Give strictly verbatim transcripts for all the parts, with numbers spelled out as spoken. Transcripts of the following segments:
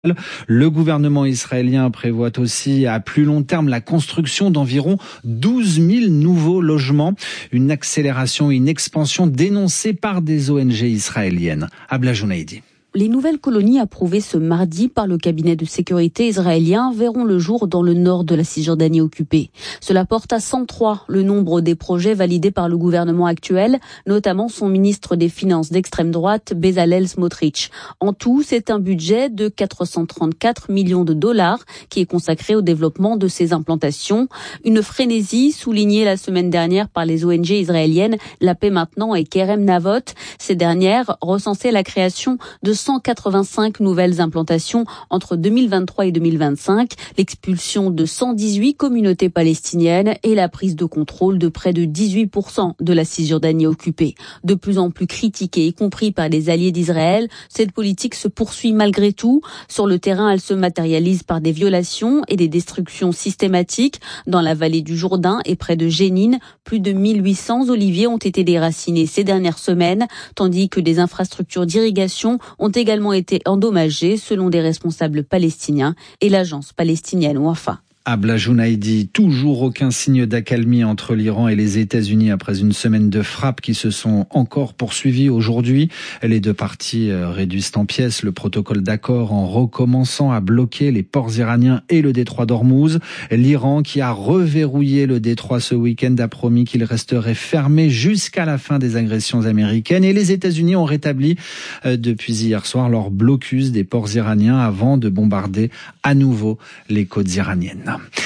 Le gouvernement israélien prévoit aussi à plus long terme la construction d'environ douze mille nouveaux logements. Une accélération, une expansion dénoncée par des O N G israéliennes. Abla Jounaidi. Les nouvelles colonies approuvées ce mardi par le cabinet de sécurité israélien verront le jour dans le nord de la Cisjordanie occupée. Cela porte à cent trois le nombre des projets validés par le gouvernement actuel, notamment son ministre des Finances d'extrême droite, Bezalel Smotrich. En tout, c'est un budget de quatre cent trente-quatre millions de dollars qui est consacré au développement de ces implantations. Une frénésie soulignée la semaine dernière par les O N G israéliennes La Paix Maintenant et Kerem Navot. Ces dernières recensaient la création de cent quatre-vingt-cinq nouvelles implantations entre deux mille vingt-trois et deux mille vingt-cinq, l'expulsion de cent dix-huit communautés palestiniennes et la prise de contrôle de près de dix-huit pour cent de la Cisjordanie occupée. De plus en plus critiquée, y compris par les alliés d'Israël, cette politique se poursuit malgré tout. Sur le terrain, elle se matérialise par des violations et des destructions systématiques. Dans la vallée du Jourdain et près de Jénine, plus de mille huit cents oliviers ont été déracinés ces dernières semaines, tandis que des infrastructures d'irrigation ont également été endommagés selon des responsables palestiniens et l'agence palestinienne Wafa. Abla Jounaidi, toujours aucun signe d'accalmie entre l'Iran et les États-Unis après une semaine de frappes qui se sont encore poursuivies aujourd'hui. Les deux parties réduisent en pièces le protocole d'accord en recommençant à bloquer les ports iraniens et le détroit d'Ormuz. L'Iran, qui a reverrouillé le détroit ce week-end, a promis qu'il resterait fermé jusqu'à la fin des agressions américaines. Et les États-Unis ont rétabli depuis hier soir leur blocus des ports iraniens avant de bombarder à nouveau les côtes iraniennes.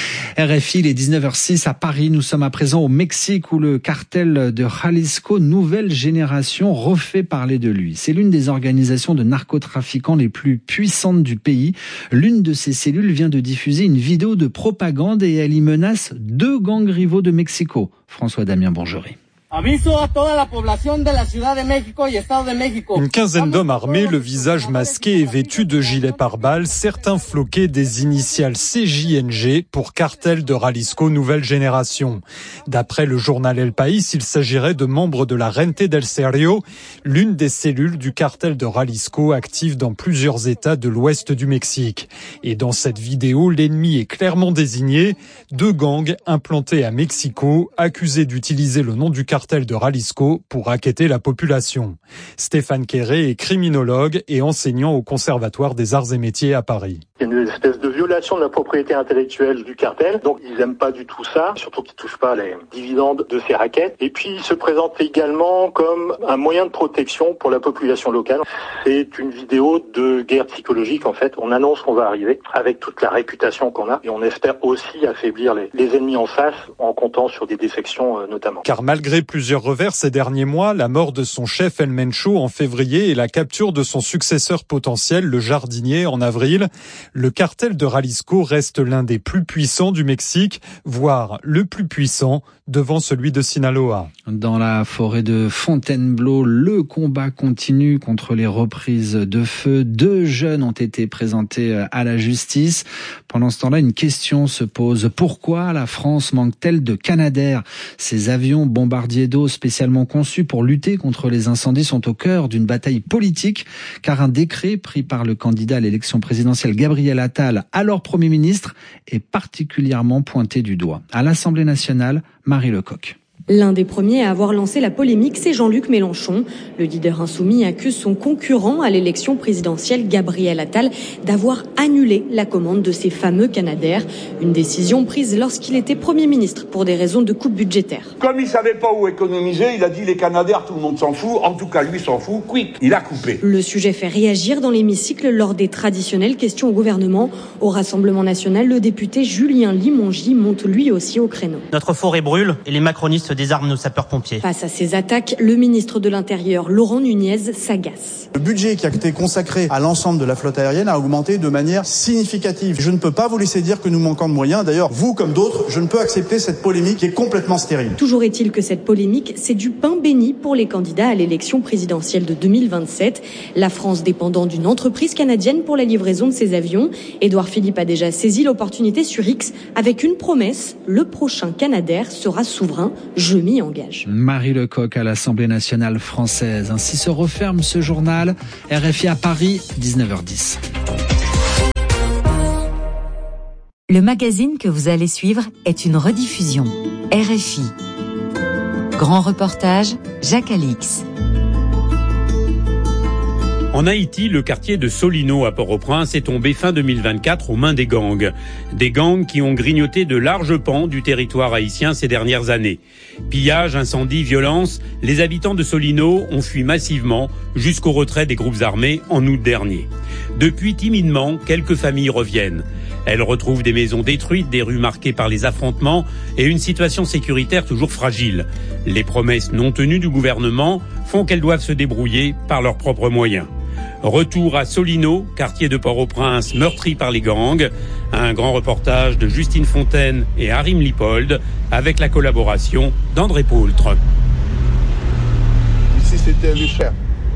R F I, les dix-neuf heures six à Paris. Nous sommes à présent au Mexique où le cartel de Jalisco Nouvelle Génération refait parler de lui. C'est l'une des organisations de narcotrafiquants les plus puissantes du pays. L'une de ces cellules vient de diffuser une vidéo de propagande et elle y menace deux gangs rivaux de Mexico. François Damien Bourgerie. Une quinzaine d'hommes armés, le visage masqué et vêtus de gilets pare-balles, certains floqués des initiales C J N G pour cartel de Jalisco Nouvelle Génération. D'après le journal El País, il s'agirait de membres de la Rente del Serio, l'une des cellules du cartel de Jalisco active dans plusieurs États de l'ouest du Mexique. Et dans cette vidéo, l'ennemi est clairement désigné, deux gangs implantés à Mexico, accusés d'utiliser le nom du cartel de Jalisco pour racketter la population. Stéphane Quéré est criminologue et enseignant au Conservatoire des Arts et Métiers à Paris. Il y a une espèce de violation de la propriété intellectuelle du cartel, donc ils aiment pas du tout ça, surtout qu'ils touchent pas les dividendes de ces raquettes. Et puis ils se présentent également comme un moyen de protection pour la population locale. C'est une vidéo de guerre psychologique en fait. On annonce qu'on va arriver avec toute la réputation qu'on a et on espère aussi affaiblir les, les ennemis en face en comptant sur des défections euh, notamment. Car malgré plusieurs revers ces derniers mois, la mort de son chef El Mencho en février et la capture de son successeur potentiel, le jardinier, en avril, le cartel de Jalisco reste l'un des plus puissants du Mexique, voire le plus puissant devant celui de Sinaloa. Dans la forêt de Fontainebleau, le combat continue contre les reprises de feu. Deux jeunes ont été présentés à la justice. Pendant ce temps-là, une question se pose. Pourquoi la France manque-t-elle de Canadair ? Ces avions bombardiers d'eau spécialement conçus pour lutter contre les incendies sont au cœur d'une bataille politique, car un décret pris par le candidat à l'élection présidentielle Gabriel Attal, alors Premier ministre, est particulièrement pointé du doigt. À l'Assemblée nationale, Marie Lecoq. L'un des premiers à avoir lancé la polémique, c'est Jean-Luc Mélenchon. Le leader insoumis accuse son concurrent à l'élection présidentielle, Gabriel Attal, d'avoir annulé la commande de ces fameux Canadair. Une décision prise lorsqu'il était Premier ministre pour des raisons de coupe budgétaire. Comme il savait pas où économiser, il a dit les Canadair, tout le monde s'en fout. En tout cas, lui s'en fout. Quick, il a coupé. Le sujet fait réagir dans l'hémicycle lors des traditionnelles questions au gouvernement. Au Rassemblement national, le député Julien Limongi monte lui aussi au créneau. Notre forêt brûle et les macronistes désarment nos sapeurs-pompiers. Face à ces attaques, le ministre de l'Intérieur, Laurent Nunez, s'agace. Le budget qui a été consacré à l'ensemble de la flotte aérienne a augmenté de manière significative. Je ne peux pas vous laisser dire que nous manquons de moyens. D'ailleurs, vous comme d'autres, je ne peux accepter cette polémique qui est complètement stérile. Toujours est-il que cette polémique, c'est du pain béni pour les candidats à l'élection présidentielle de deux mille vingt-sept. La France dépendant d'une entreprise canadienne pour la livraison de ses avions. Édouard Philippe a déjà saisi l'opportunité sur X avec une promesse. Le prochain Canadair sera souverain. Je m'y engage. Marie Lecoq à l'Assemblée nationale française. Ainsi se referme ce journal. R F I à Paris, dix-neuf heures dix. Le magazine que vous allez suivre est une rediffusion. R F I. Grand reportage, Jacques Alix. En Haïti, le quartier de Solino à Port-au-Prince est tombé fin deux mille vingt-quatre aux mains des gangs. Des gangs qui ont grignoté de larges pans du territoire haïtien ces dernières années. Pillage, incendie, violence, les habitants de Solino ont fui massivement jusqu'au retrait des groupes armés en août dernier. Depuis, timidement, quelques familles reviennent. Elles retrouvent des maisons détruites, des rues marquées par les affrontements et une situation sécuritaire toujours fragile. Les promesses non tenues du gouvernement font qu'elles doivent se débrouiller par leurs propres moyens. Retour à Solino, quartier de Port-au-Prince meurtri par les gangs. Un grand reportage de Justine Fontaine et Harim Lipold avec la collaboration d'André Poultre. Ici, c'était le cher.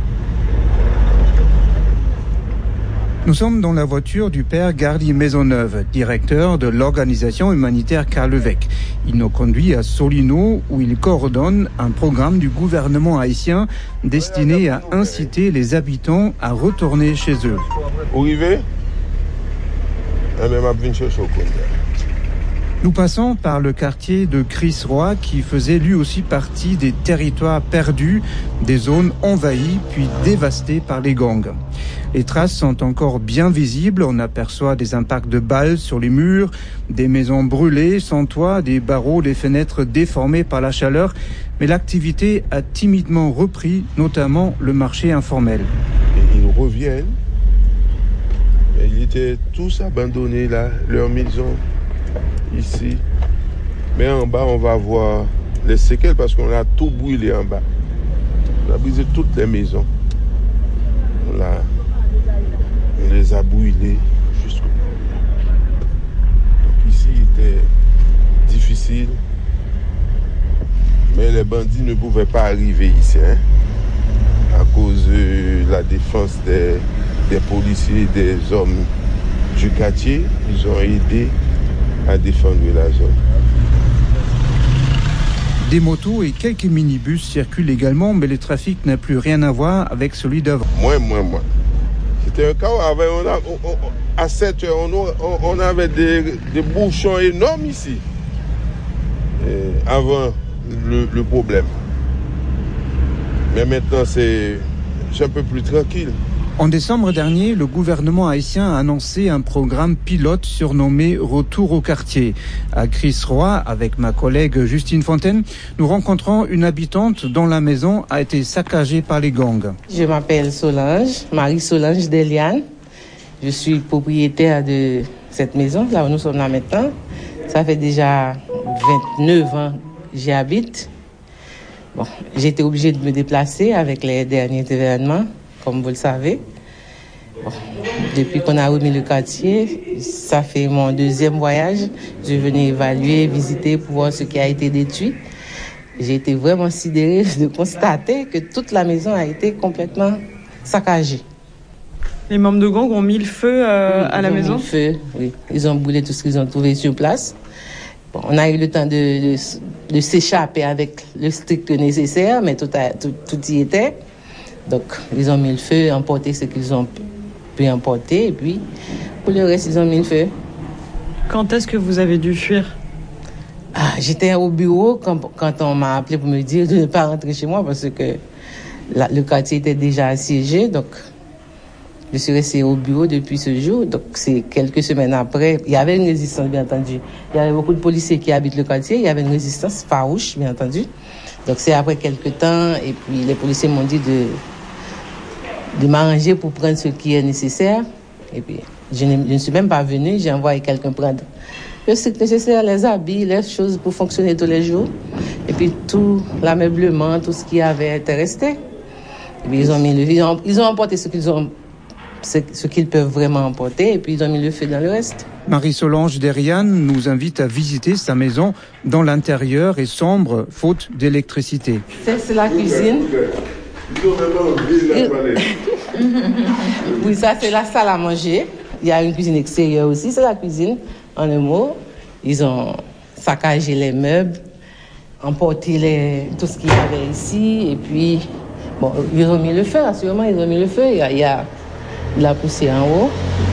Nous sommes dans la voiture du père Gardy Maisonneuve, directeur de l'organisation humanitaire Karl Levesque. Il nous conduit à Solino où il coordonne un programme du gouvernement haïtien destiné à inciter les habitants à retourner chez eux. Nous passons par le quartier de Chris Roy qui faisait lui aussi partie des territoires perdus, des zones envahies puis dévastées par les gangs. Les traces sont encore bien visibles, on aperçoit des impacts de balles sur les murs, des maisons brûlées, sans toit, des barreaux, des fenêtres déformées par la chaleur, mais l'activité a timidement repris, notamment le marché informel. Et ils reviennent, et ils étaient tous abandonnés là, leur maison. Ici, mais en bas on va voir les séquelles parce qu'on a tout brûlé en bas. On a brisé toutes les maisons. On, a, on les a brûlées jusqu'au bout. Donc ici il était difficile, mais les bandits ne pouvaient pas arriver ici hein, à cause de la défense des, des policiers, des hommes du quartier. Ils ont aidé à défendre la zone. Des motos et quelques minibus circulent également, mais le trafic n'a plus rien à voir avec celui d'avant. Moins, moins, moins. C'était un chaos. On a, on, on, à sept heures, on, on avait des, des bouchons énormes ici, et avant le, le problème. Mais maintenant, c'est, c'est un peu plus tranquille. En décembre dernier, le gouvernement haïtien a annoncé un programme pilote surnommé Retour au quartier. À Chris Roy, avec ma collègue Justine Fontaine, nous rencontrons une habitante dont la maison a été saccagée par les gangs. Je m'appelle Solange, Marie-Solange Deliane. Je suis propriétaire de cette maison, là où nous sommes là maintenant. Ça fait déjà vingt-neuf ans que j'y habite. Bon, j'ai été obligée de me déplacer avec les derniers événements, comme vous le savez. Bon, depuis qu'on a remis le quartier, ça fait mon deuxième voyage. Je venais évaluer, visiter pour voir ce qui a été détruit. J'ai été vraiment sidérée de constater que toute la maison a été complètement saccagée. Les membres de gang ont mis le feu euh, oui, à la maison ? Ils ont mis le feu, oui. Ils ont brûlé tout ce qu'ils ont trouvé sur place. Bon, on a eu le temps de, de, de s'échapper avec le strict nécessaire, mais tout, a, tout, tout y était. Donc, ils ont mis le feu, emporté ce qu'ils ont pu emporter, et puis, pour le reste, ils ont mis le feu. Quand est-ce que vous avez dû fuir ? Ah, j'étais au bureau quand, quand on m'a appelé pour me dire de ne pas rentrer chez moi, parce que la, le quartier était déjà assiégé, donc je suis restée au bureau depuis ce jour. Donc, c'est quelques semaines après, il y avait une résistance, bien entendu. Il y avait beaucoup de policiers qui habitent le quartier, il y avait une résistance farouche, bien entendu. Donc, c'est après quelques temps, et puis les policiers m'ont dit de... de m'arranger pour prendre ce qui est nécessaire. Et puis, je ne, je ne suis même pas venue, j'ai envoyé quelqu'un prendre le strict nécessaire, les habits, les choses pour fonctionner tous les jours. Et puis, tout l'ameublement, tout ce qui avait été resté. Et puis, ils ont mis le, ils ont, ils ont emporté ce qu'ils ont, ce, ce qu'ils peuvent vraiment emporter, et puis ils ont mis le feu dans le reste. Marie-Solange Deriane nous invite à visiter sa maison dont l'intérieur est sombre, faute d'électricité. C'est, c'est la cuisine. Oui, ça c'est la salle à manger. Il y a une cuisine extérieure aussi, c'est la cuisine. En un mot, ils ont saccagé les meubles, emporté les, tout ce qu'il y avait ici, et puis bon, ils ont mis le feu, assurément, ils ont mis le feu. Il y a, il y a de la poussière en haut.